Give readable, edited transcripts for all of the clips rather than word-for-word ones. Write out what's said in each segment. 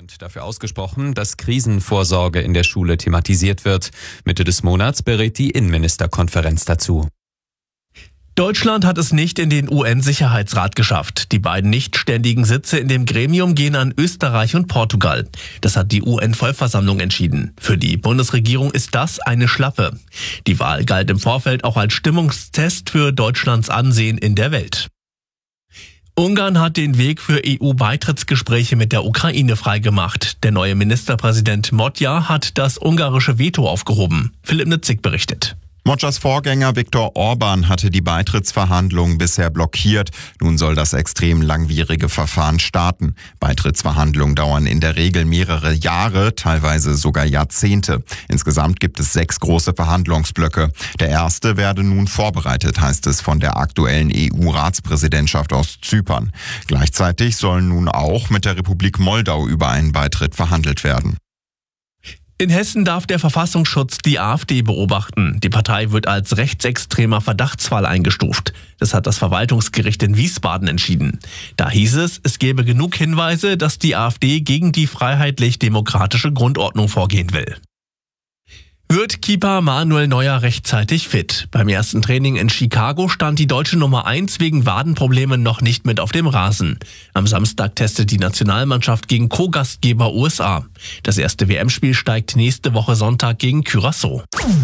und dafür ausgesprochen, dass Krisenvorsorge in der Schule thematisiert wird. Mitte des Monats berät die Innenministerkonferenz dazu. Deutschland hat es nicht in den UN-Sicherheitsrat geschafft. Die beiden nichtständigen Sitze in dem Gremium gehen an Österreich und Portugal. Das hat die UN-Vollversammlung entschieden. Für die Bundesregierung ist das eine Schlappe. Die Wahl galt im Vorfeld auch als Stimmungstest für Deutschlands Ansehen in der Welt. Ungarn hat den Weg für EU-Beitrittsgespräche mit der Ukraine freigemacht. Der neue Ministerpräsident Magyar hat das ungarische Veto aufgehoben. Philipp Nitzig berichtet. Magyars Vorgänger Viktor Orbán hatte die Beitrittsverhandlungen bisher blockiert. Nun soll das extrem langwierige Verfahren starten. Beitrittsverhandlungen dauern in der Regel mehrere Jahre, teilweise sogar Jahrzehnte. Insgesamt gibt es 6 große Verhandlungsblöcke. Der erste werde nun vorbereitet, heißt es von der aktuellen EU-Ratspräsidentschaft aus Zypern. Gleichzeitig soll nun auch mit der Republik Moldau über einen Beitritt verhandelt werden. In Hessen darf der Verfassungsschutz die AfD beobachten. Die Partei wird als rechtsextremer Verdachtsfall eingestuft. Das hat das Verwaltungsgericht in Wiesbaden entschieden. Da hieß es gäbe genug Hinweise, dass die AfD gegen die freiheitlich-demokratische Grundordnung vorgehen will. Wird Keeper Manuel Neuer rechtzeitig fit? Beim ersten Training in Chicago stand die deutsche Nummer 1 wegen Wadenproblemen noch nicht mit auf dem Rasen. Am Samstag testet die Nationalmannschaft gegen Co-Gastgeber USA. Das erste WM-Spiel steigt nächste Woche Sonntag gegen Curaçao.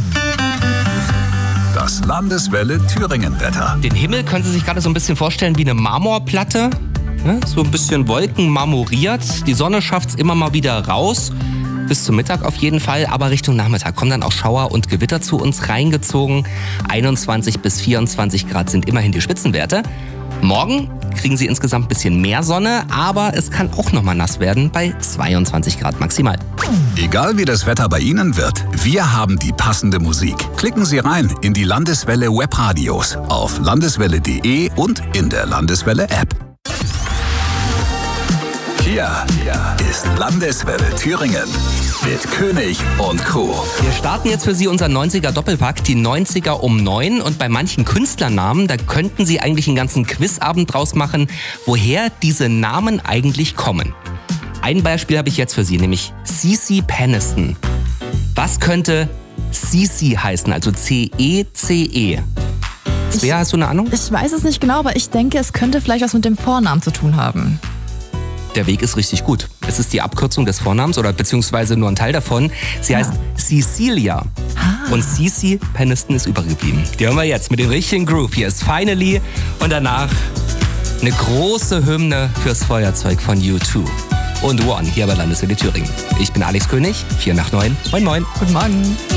Das Landeswelle Thüringen-Wetter. Den Himmel können Sie sich gerade so ein bisschen vorstellen wie eine Marmorplatte. So ein bisschen wolkenmarmoriert. Die Sonne schafft's immer mal wieder raus. Bis zum Mittag auf jeden Fall, aber Richtung Nachmittag kommen dann auch Schauer und Gewitter zu uns reingezogen. 21 bis 24 Grad sind immerhin die Spitzenwerte. Morgen kriegen Sie insgesamt ein bisschen mehr Sonne, aber es kann auch nochmal nass werden bei 22 Grad maximal. Egal wie das Wetter bei Ihnen wird, wir haben die passende Musik. Klicken Sie rein in die Landeswelle Webradios auf landeswelle.de und in der Landeswelle App. Hier ist Landeswelle Thüringen mit König und Co. Wir starten jetzt für Sie unser 90er Doppelpack, die 90er um 9. Und bei manchen Künstlernamen, da könnten Sie eigentlich einen ganzen Quizabend draus machen, woher diese Namen eigentlich kommen. Ein Beispiel habe ich jetzt für Sie, nämlich CeCe Peniston. Was könnte CeCe heißen, also C-E-C-E? Svea, hast du eine Ahnung? Ich weiß es nicht genau, aber ich denke, es könnte vielleicht was mit dem Vornamen zu tun haben. Der Weg ist richtig gut. Es ist die Abkürzung des Vornamens oder beziehungsweise nur ein Teil davon. Sie heißt Cecilia. Und CeCe Peniston ist übergeblieben. Die hören wir jetzt mit dem richtigen Groove. Hier ist Finally und danach eine große Hymne fürs Feuerzeug von U2. Und One hier bei Landeswelle Thüringen. Ich bin Alex König, 8:45. Moin moin. Guten Morgen.